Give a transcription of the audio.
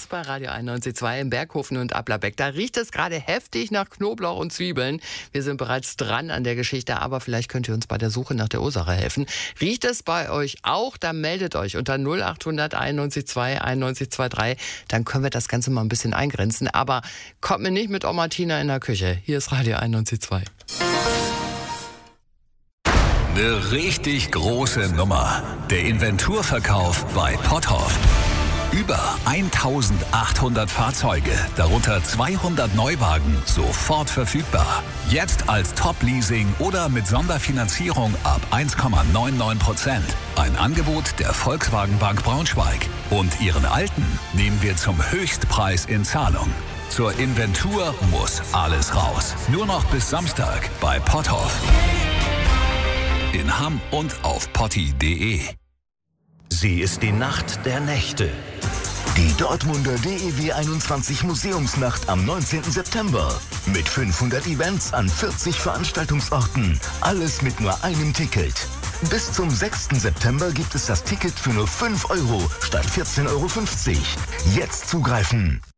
bei Radio 91.2 im Berghofen und Applerbeck. Da riecht es gerade heftig nach Knoblauch und Zwiebeln. Wir sind bereits dran an der Geschichte, aber vielleicht könnt ihr uns bei der Suche nach der Ursache helfen. Riecht es bei euch auch? Dann meldet euch unter 0800 91.2 91.23. Dann können wir das Ganze mal ein bisschen eingrenzen. Aber kommt mir nicht mit Oma Tina in der Küche. Hier ist Radio 91.2. Eine richtig große Nummer. Der Inventurverkauf bei Potthoff. Über 1800 Fahrzeuge, darunter 200 Neuwagen, sofort verfügbar. Jetzt als Top-Leasing oder mit Sonderfinanzierung ab 1,99%. Ein Angebot der Volkswagen Bank Braunschweig. Und Ihren Alten nehmen wir zum Höchstpreis in Zahlung. Zur Inventur muss alles raus. Nur noch bis Samstag bei Potthoff. In Hamm und auf potti.de. Sie ist die Nacht der Nächte. Die Dortmunder DEW 21 Museumsnacht am 19. September. Mit 500 Events an 40 Veranstaltungsorten. Alles mit nur einem Ticket. Bis zum 6. September gibt es das Ticket für nur 5 € statt 14,50 €. Jetzt zugreifen.